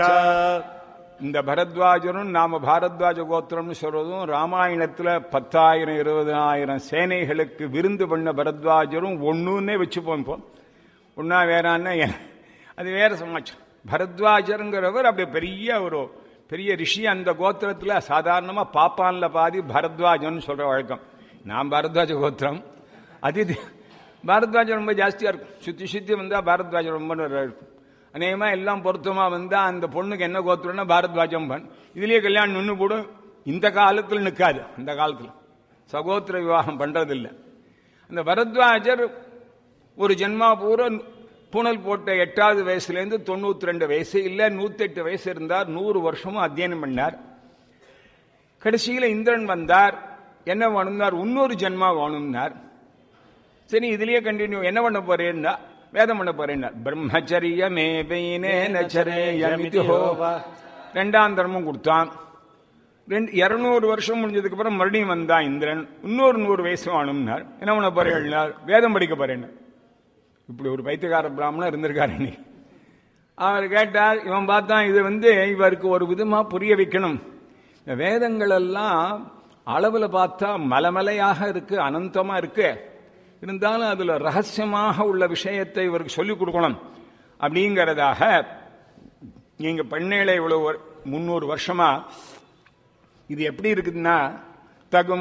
இந்த பரத்வாஜரும் நாம பாரத்வாஜ கோத்திரம்னு சொல்றதும் ராமாயணத்துல 10,000 20,000 சேனைகளுக்கு விருந்து பண்ண பரத்வாஜரும் ஒண்ணுன்னே வச்சுப்போம். இப்போ ஒன்னா வேறான்னா அது வேற சமாச்சாரம். பரத்வாஜருங்கிறவர் அப்படி பெரிய ரிஷி. அந்த கோத்திரத்துல சாதாரணமா பாப்பான்ல பாதி பரத்வாஜன் சொல்ற வழக்கம். நான் பாரத்வாஜ கோத்திரம், அது பாரத்வாஜம் ரொம்ப ஜாஸ்தியா இருக்கும். சுத்தி வந்தா பாரத்வாஜம் ரொம்ப இருக்கும். அநேகமா எல்லாம் பொருத்தமா வந்தா அந்த பொண்ணுக்கு என்ன கோத்திரம்னா பாரத்வாஜம் பண். இதுலயே கல்யாணம் நின்று போடும். இந்த காலத்துல நிற்காது. அந்த காலத்துல சகோத்திர விவாகம் பண்றதில்லை. அந்த பரத்வாஜர் ஒரு ஜென்மா பூரா பூனல் போட்ட 8வது வயசுலேருந்து 92 வயசு இல்ல 108 வயசு இருந்தார். 100 வருஷமும் அத்தியனம் பண்ணார். கடைசியில இந்திரன் வந்தார். என்ன வேணும்னார்? இன்னொரு ஜென்மா வேணும்னார். சரி, இதுலயே கண்டினியூ என்ன பண்ண போறேன்னா வேதம் பண்ண போறேன். பிரம்மச்சரியமே ரெண்டாம் தர்மம் கொடுத்தான். 200 வருஷம் முடிஞ்சதுக்கு அப்புறம் மறுபடியும் வந்தான் இந்திரன். இன்னொரு 100 வயசு வேணும்னார். என்ன பண்ண போறேன்? வேதம் படிக்க போறேன். இப்படி ஒரு பைத்தியக்கார பிராமணன் இருந்திருக்காரு. அவர் கேட்டார். இவன் பார்த்தான், இது இவருக்கு ஒரு விதமா புரிய வைக்கணும். வேதங்கள் எல்லாம் அளவுல பார்த்தா மலமலையாக இருக்கு, அனந்தமா இருக்கு. இருந்தாலும் அதுல ரகசியமாக உள்ள விஷயத்தை இவருக்கு சொல்லிக் கொடுக்கணும் அப்படிங்கிறதாக நீங்க பண்ணையில இவ்வளவு 300 வருஷமா இது எப்படி இருக்குதுன்னா தகும்